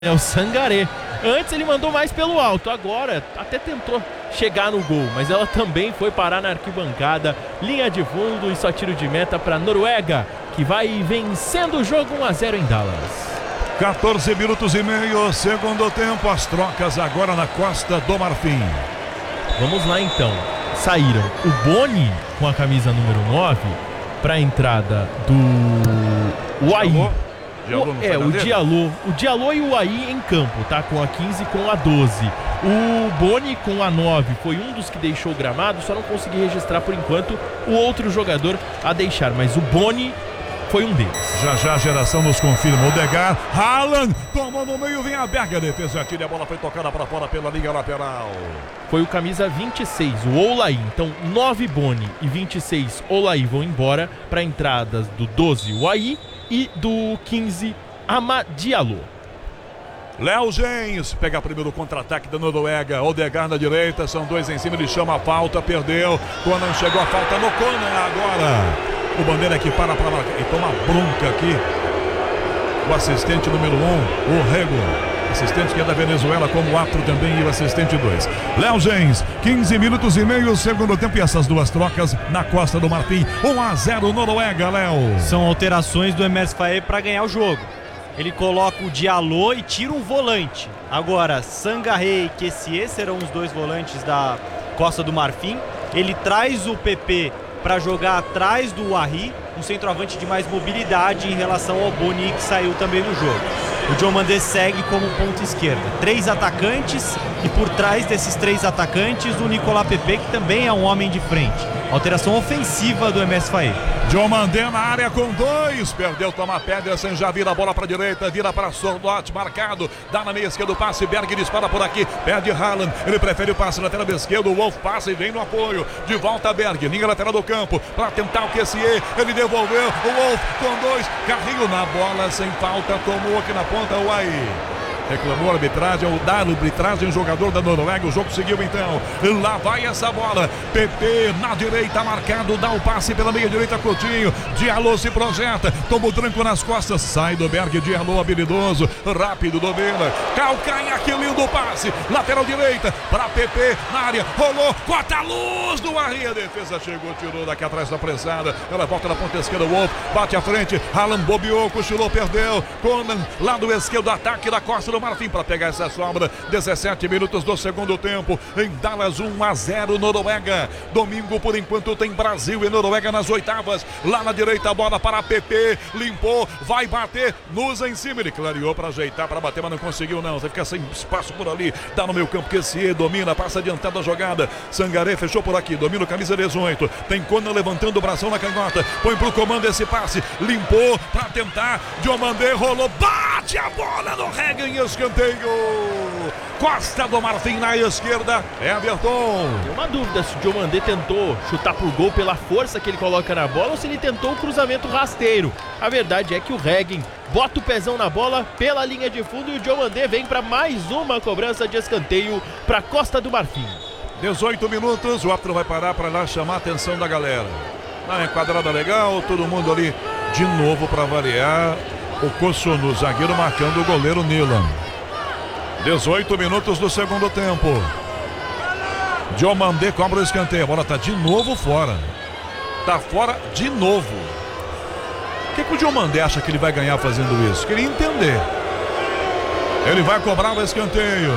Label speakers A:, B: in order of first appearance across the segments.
A: É o Sangaré. Antes ele mandou mais pelo alto, agora até tentou chegar no gol, mas ela também foi parar na arquibancada, linha de fundo e só tiro de meta para Noruega, que vai vencendo o jogo 1-0 em Dallas.
B: 14 minutos e meio, segundo tempo, as trocas agora na Costa do Marfim.
A: Vamos lá então, saíram o Boni com a camisa número 9 para a entrada do Uai. O Diallo e o Uai em campo, tá? Com a 15 e com a 12. O Boni com a 9 foi um dos que deixou o gramado, só não consegui registrar por enquanto o outro jogador a deixar, mas o Boni foi um deles.
B: Já a geração nos confirma. Odegaard, Haaland, tomou no meio, vem a Berg, a defesa tira, a bola foi tocada para fora pela linha lateral.
A: Foi o camisa 26, o Oulaí. Então 9 Boni e 26 Oulaí vão embora para entradas do 12 Uai e do 15 Amadiallo.
B: Léo Gens pega primeiro o contra-ataque da Noruega. Odegaard na direita, são dois em cima, ele chama a falta, perdeu. Conan chegou a falta no Conan agora. O Bandeira que para marcar e toma bronca aqui. O assistente número 1, o Rego. Assistente que é da Venezuela, como árbitro também, e o assistente 2. Léo Gens, 15 minutos e meio, segundo tempo, e essas duas trocas na Costa do Marfim. 1-0 Noruega, Léo.
C: São alterações do Emerson Faé para ganhar o jogo. Ele coloca o Diallo e tira um volante. Agora, Sangaré e Kessié serão os dois volantes da Costa do Marfim. Ele traz o PP para jogar atrás do Uai, um centroavante de mais mobilidade em relação ao Boni, que saiu também no jogo. O Diomandé segue como ponta esquerda. 3 atacantes e por trás desses 3 atacantes o Nicolas Pepe, que também é um homem de frente. Alteração ofensiva do MS Faé.
B: Diomandé na área com 2, perdeu, toma pedra, sem já vira a bola para a direita, vira para Sorloth, marcado, dá na meia esquerda o passe, Berg dispara por aqui, perde Haaland, ele prefere o passe lateral esquerdo, o Wolf passa e vem no apoio, de volta a Berg, linha lateral do campo, para tentar o Kessié, ele devolveu, o Wolf com 2, carrinho na bola, sem falta, tomou aqui na ponta o Uai. Reclamou a arbitragem, o da arbitragem, o jogador da Noruega, o jogo seguiu então. Lá vai essa bola. PP na direita, marcado, dá o passe pela meia direita, Coutinho. Diallo se projeta, toma o tranco nas costas, sai do Berg, Diallo habilidoso, rápido, domina. Calcanha, que lindo passe. Lateral direita, para PP na área, rolou, corta a luz do Uai. A defesa chegou, tirou daqui atrás da pressada. Ela volta na ponta esquerda, Wolf bate à frente. Haaland bobeou, cochilou, perdeu. Conan, lado esquerdo, ataque da Costa do Marfim para pegar essa sobra. 17 minutos do segundo tempo em Dallas, 1-0 Noruega. Domingo por enquanto tem Brasil e Noruega nas oitavas. Lá na direita a bola para PP, limpou, vai bater, Nusa em cima, ele clareou para ajeitar, para bater, mas não conseguiu não, vai ficar sem espaço por ali, dá no meio campo, Kessié domina, passa adiantado a jogada, Sangaré fechou por aqui, domina o camisa 18, tem Conan levantando o bração na canhota, põe pro comando esse passe, limpou para tentar, Diomandé rolou, bate a bola no Rega em escanteio. Costa do Marfim na esquerda, Everton.
A: Tem uma dúvida se o Diomandé tentou chutar pro gol pela força que ele coloca na bola ou se ele tentou o cruzamento rasteiro. A verdade é que o Regen bota o pezão na bola pela linha de fundo e o Diomandé vem para mais uma cobrança de escanteio para Costa do Marfim.
B: 18 minutos, o árbitro vai parar para lá chamar a atenção da galera. Na enquadrada legal, todo mundo ali de novo para variar. O Kossonu, zagueiro, marcando o goleiro Nilan. 18 minutos do segundo tempo. Diomandé cobra o escanteio. A bola está de novo fora. Está fora de novo. O que o Diomandé acha que ele vai ganhar fazendo isso? Queria entender. Ele vai cobrar o escanteio.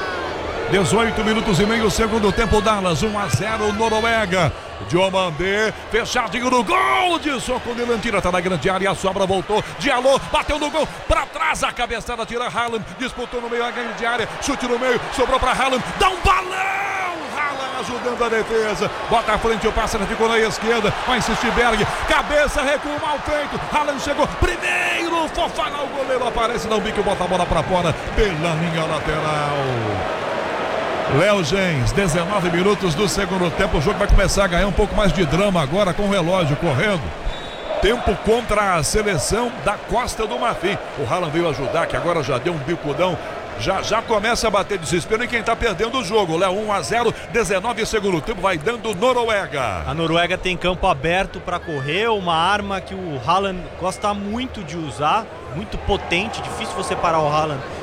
B: 18 minutos e meio, segundo tempo, Dallas, 1-0 Noruega. Diomandé, fechadinho no gol, de soco de Lantira, tá na grande área, a sobra voltou, Diallo, bateu no gol, pra trás, a cabeçada, tira Haaland, disputou no meio, a grande área, chute no meio, sobrou pra Haaland, dá um balão, Haaland ajudando a defesa, bota à frente, o pássaro ficou na esquerda, vai insistir Berg, cabeça, recuo mal feito, Haaland chegou, primeiro, Fofana, o goleiro aparece, dá um bico, bota a bola pra fora, pela linha lateral. Léo Gens, 19 minutos do segundo tempo, o jogo vai começar a ganhar um pouco mais de drama agora com o relógio correndo. Tempo contra a seleção da Costa do Marfim. O Haaland veio ajudar, que agora já deu um bicudão. Já começa a bater desespero em quem está perdendo o jogo. Léo, 1-0, 19 segundo tempo, vai dando Noruega.
C: A Noruega tem campo aberto para correr, uma arma que o Haaland gosta muito de usar, muito potente, difícil você parar o Haaland